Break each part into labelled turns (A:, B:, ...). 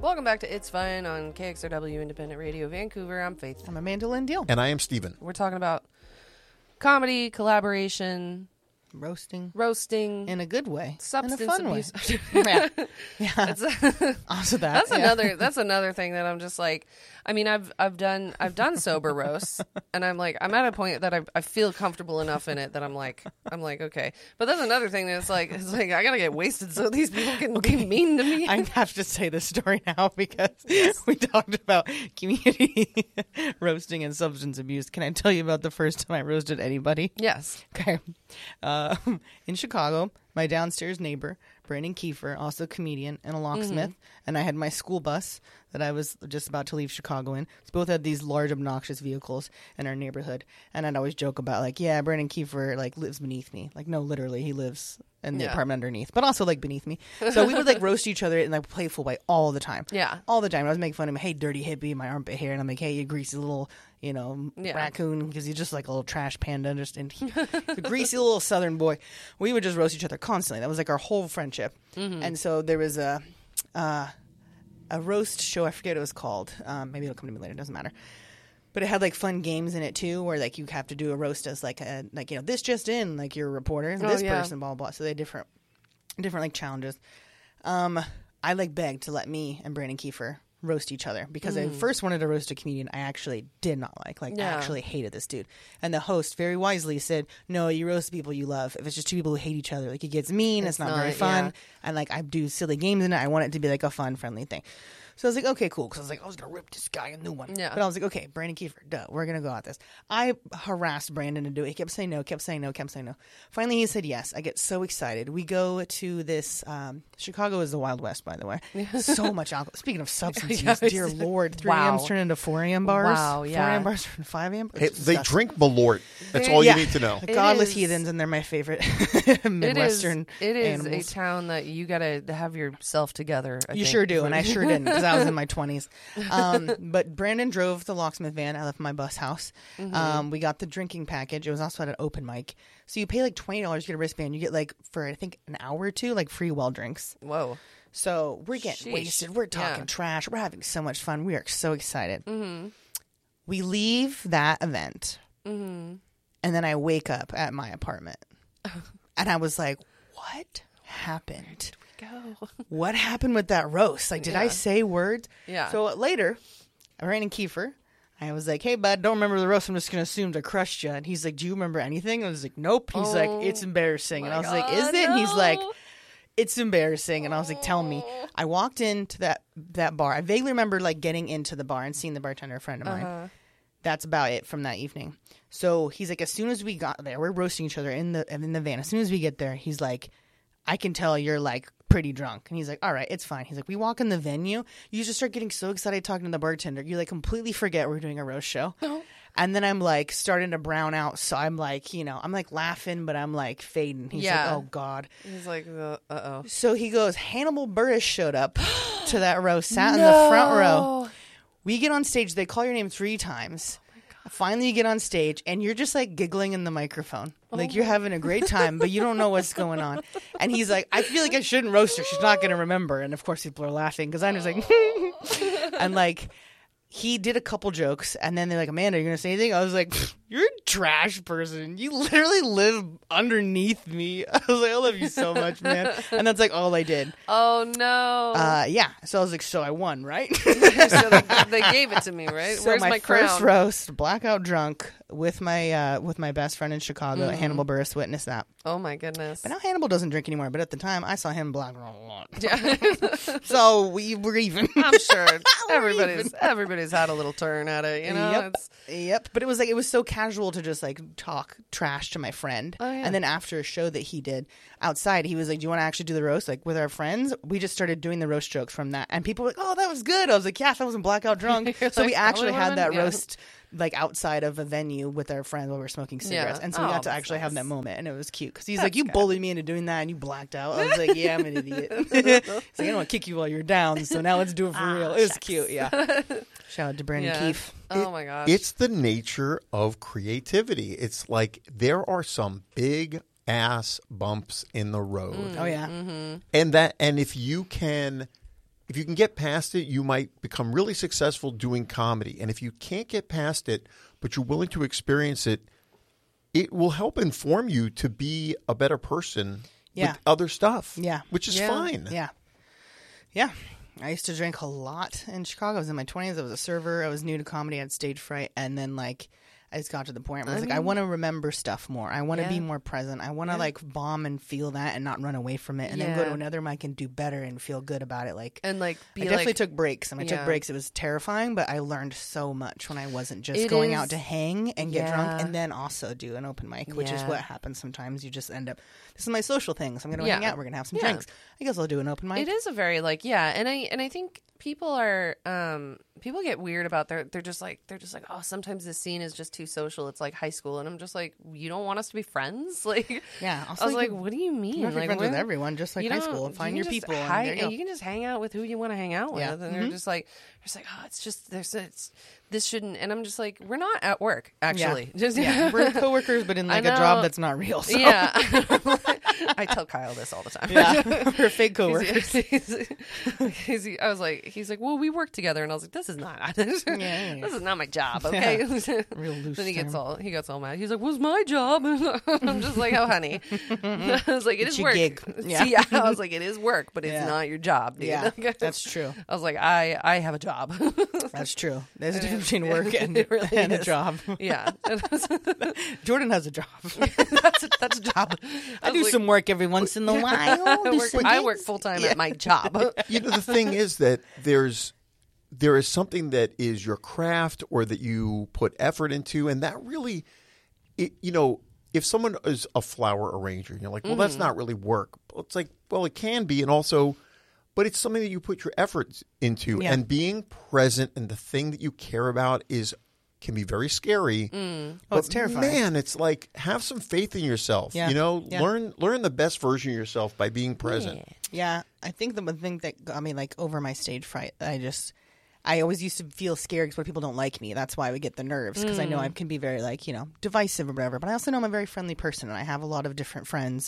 A: Welcome back to It's Fine on KXRW Independent Radio Vancouver. I'm Faith.
B: I'm Amanda Lynn Deal.
C: And I am Steven.
A: We're talking about comedy, collaboration,
B: roasting in a good way,
A: substance
B: in a fun
A: abuse.
B: Way. yeah. Also that.
A: That's another thing that I'm just like. I mean, I've done sober roasts, and I'm at a point that I feel comfortable enough in it that I'm like okay. But that's another thing that's like I gotta get wasted so these people can be mean to me.
B: I have to say this story now because we talked about community roasting and substance abuse. Can I tell you about the first time I roasted anybody?
A: Yes.
B: Okay. In Chicago, my downstairs neighbor, Brandon Kiefer, also a comedian and a locksmith, and I had my school bus that I was just about to leave Chicago in. So both had these large, obnoxious vehicles in our neighborhood, and I'd always joke about, like, yeah, Brandon Kiefer, like, lives beneath me. Like, no, literally, he lives in the apartment underneath, but also, like, beneath me. So we would, like, roast each other in, like, playful way all the time.
A: Yeah.
B: All the time. I was making fun of him, hey, dirty hippie, my armpit hair, and I'm like, hey, you greasy little, raccoon, because he's just like a little trash panda, and the greasy little southern boy. We would just roast each other constantly. That was like our whole friendship. And so there was a roast show. I forget what it was called. Maybe it'll come to me later. It doesn't matter. But it had like fun games in it too, where like you have to do a roast as like this just in, like you're a reporter, person, blah blah blah. So they had different like challenges. I like begged to let me and Brandon Kiefer roast each other because I first wanted to roast a comedian I actually did not like. I actually hated this dude. And the host very wisely said, no, you roast people you love. If it's just two people who hate each other, like it gets mean, it's not very fun. And like I do silly games in it. I want it to be like a fun, friendly thing. So I was like, okay, cool. Because I was like, I was going to rip this guy a new one. Yeah. But I was like, okay, Brandon Kiefer, we're going to go at this. I harassed Brandon to do it. He kept saying no. Finally, he said yes. I get so excited. We go to this, Chicago is the Wild West, by the way. So much alcohol. Speaking of substance use, dear Lord, 3 a.m.s turn into 4 a.m. bars.
A: Wow, yeah.
B: 4 a.m. bars turn into 5 a.m.
C: Hey, they drink Malort. That's all you need to know.
B: The godless heathens, and they're my favorite Midwestern
A: It is
B: animals.
A: a town that you got to have yourself together. I think.
B: Sure do, and I sure didn't because I was in my 20s. But Brandon drove the locksmith van. I left my bus house. We got the drinking package. It was also at an open mic. So you pay like $20 to get a wristband. You get like for I think an hour or two like free well drinks.
A: Whoa.
B: So we're getting wasted. We're talking trash. We're having so much fun. We are so excited. We leave that event. And then I wake up at my apartment. And I was like, what happened? What happened with that roast? Like, did I say words?
A: Yeah.
B: So later, Brandon Kiefer, I was like, hey, bud, don't remember the roast. I'm just going to assume I crushed you. And he's like, do you remember anything? I was like, nope. He's like, it's embarrassing. And I was like, is it? And he's like, it's embarrassing. And I was like, tell me. I walked into that bar. I vaguely remember like getting into the bar and seeing the bartender, a friend of mine. That's about it from that evening. So he's like, as soon as we got there, we're roasting each other in the van. As soon as we get there, he's like, I can tell you're like pretty drunk. And he's like, all right, it's fine. He's like, we walk in the venue. You just start getting so excited talking to the bartender. You like completely forget we're doing a roast show. And then I'm like starting to brown out. So I'm like, I'm like laughing, but I'm like fading. He's like, oh God.
A: He's like, uh-oh.
B: So he goes, Hannibal Buress showed up to that roast, sat in the front row. We get on stage. They call your name 3 times. Finally, you get on stage, and you're just, like, giggling in the microphone. Like, you're having a great time, but you don't know what's going on. And he's like, I feel like I shouldn't roast her. She's not going to remember. And, of course, people are laughing because I'm just like, and, like, he did a couple jokes, and then they're like, Amanda, you going to say anything? I was like, you're a trash person. You literally live underneath me. I was like, I love you so much, man. And that's, like, all I did.
A: Oh, no.
B: Yeah. So I was like, so I won, right?
A: So they gave it to me, right?
B: So
A: Where's my crown?
B: First roast, blackout drunk, with my best friend in Chicago, Hannibal Buress, witnessed that.
A: Oh my goodness!
B: But now Hannibal doesn't drink anymore. But at the time, I saw him black a lot.
A: Yeah.
B: So we were even.
A: I'm sure everybody's had a little turn at it, you know.
B: Yep. But it was so casual to just like talk trash to my friend. Oh, yeah. And then after a show that he did outside, he was like, "Do you want to actually do the roast like with our friends?" We just started doing the roast jokes from that, and people were like, "Oh, that was good." I was like, "Yeah, I wasn't blackout drunk." So like, we actually had that roast like outside of a venue with our friends while we were smoking cigarettes. And so we got to actually have that moment, and it was cute because he's like, you bullied me into doing that and you blacked out. I was like, yeah, I'm an idiot. He's like, I don't want to kick you while you're down, so now let's do it for real. It was cute. Yeah. Shout out to Brandon Keefe.
A: Oh my gosh.
C: It's the nature of creativity. It's like there are some big ass bumps in the road.
B: Oh yeah.
C: And if you can if you can get past it, you might become really successful doing comedy. And if you can't get past it, but you're willing to experience it, it will help inform you to be a better person with other stuff.
B: Yeah.
C: Which is fine.
B: Yeah. Yeah. I used to drink a lot in Chicago. I was in my 20s. I was a server. I was new to comedy. I had stage fright. And then, like, I just got to the point where I was like, I want to remember stuff more. I want to be more present. I want to, like, bomb and feel that and not run away from it. And then go to another mic and do better and feel good about it. Like,
A: and, like,
B: I definitely took breaks. And I took breaks. It was terrifying, but I learned so much when I wasn't just going out to hang and get drunk and then also do an open mic, which is what happens sometimes. You just end up, this is my social thing, so I'm going to hang out. We're going to have some drinks. I guess I'll do an open mic.
A: It is a very, like, and I think people are people get weird about they're just like oh, sometimes this scene is just too social. It's like high school, and I'm just like, you don't want us to be friends? Like,
B: yeah.
A: I was like, what do you mean?
B: You're not
A: like,
B: friends with everyone, just like high school. Find your people.
A: And you can just hang out with who you want to hang out with. And they're just like, oh, it's just this shouldn't. And I'm just like, we're not at work actually.
B: We're coworkers, but in like a job that's not real. So.
A: Yeah. I tell Kyle this all the time.
B: Yeah, we're fake coworkers.
A: He's like, well, we work together, and I was like, this is not this is not my job, okay?
B: Real loose.
A: Then he gets all mad. He's like, what's my job? I'm just like, oh, honey. I was like, it is work.
B: Gig.
A: Yeah. I was like, it is work, but it's not your job, dude.
B: Yeah, that's true.
A: I was like, I have a job.
B: That's true. There's a difference between work and a job.
A: Yeah.
B: Jordan has a job.
A: That's a job.
B: I do some work every once in a while.
A: I work full time at my job.
C: You know, the thing is that there is something that is your craft or that you put effort into, and that really, if someone is a flower arranger, you're like, well, that's not really work. It's like, well, it can be, and also, but it's something that you put your efforts into, and being present in the thing that you care about can be very scary.
B: But it's terrifying.
C: Man, it's like, have some faith in yourself.
B: Yeah.
C: Learn the best version of yourself by being present.
B: Yeah, I think the one thing that got me like over my stage fright, I always used to feel scared because people don't like me. That's why I would get the nerves, because I know I can be very like, divisive or whatever. But I also know I'm a very friendly person, and I have a lot of different friends,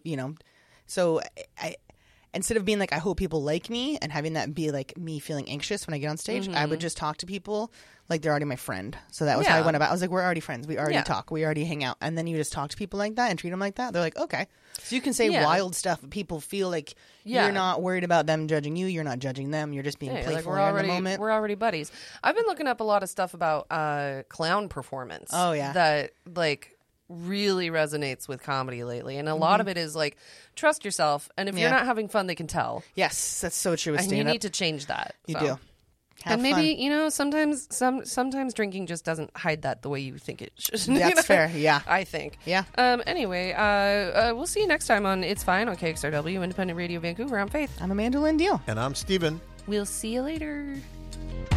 B: So I instead of being like, I hope people like me, and having that be like me feeling anxious when I get on stage, I would just talk to people like they're already my friend. So that was how I went about. I was like, we're already friends. We already talk. We already hang out. And then you just talk to people like that and treat them like that. They're like, okay. So you can say wild stuff, but people feel like you're not worried about them judging you. You're not judging them. You're just being playful in the moment.
A: We're already buddies. I've been looking up a lot of stuff about clown performance.
B: Oh, yeah.
A: That, like, really resonates with comedy lately, and a lot of it is like, trust yourself, and if you're not having fun, they can tell.
B: Yes, that's so true with stand-up.
A: And you need to change that.
B: You do.
A: And maybe sometimes drinking just doesn't hide that the way you think it should.
B: That's fair. Yeah,
A: I think.
B: Yeah.
A: Anyway, we'll see you next time on It's Fine on KXRW Independent Radio Vancouver. I'm Faith.
B: I'm Amanda Lynn Deal.
C: And I'm Steven.
A: We'll see you later.